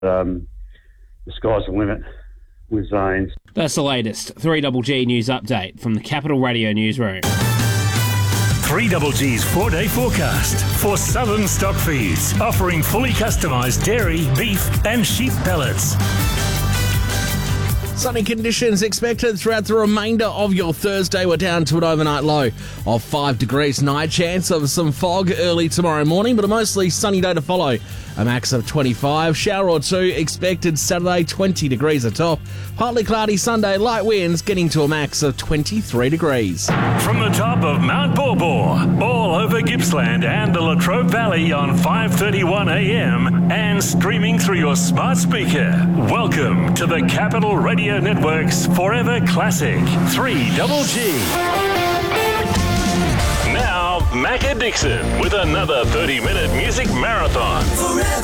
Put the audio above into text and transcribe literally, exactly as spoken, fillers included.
Um, the sky's the limit with zones. That's the latest three G G news update from the Capital Radio newsroom. three G G's four-day forecast for Southern Stock Feeds, offering fully customised dairy, beef and sheep pellets. Sunny conditions expected throughout the remainder of your Thursday. We're down to an overnight low of five degrees. Night chance of some fog early tomorrow morning, but a mostly sunny day to follow. A max of twenty-five. Shower or two expected Saturday, twenty degrees atop. Partly cloudy Sunday, light winds getting to a max of twenty-three degrees. From the top of Mount Borbor, all over Gippsland and the Latrobe Valley on five thirty-one a m and streaming through your smart speaker. Welcome to the Capital Radio Network's Forever Classic three G G. Now, Macca Dixon with another thirty-minute music marathon. Forever.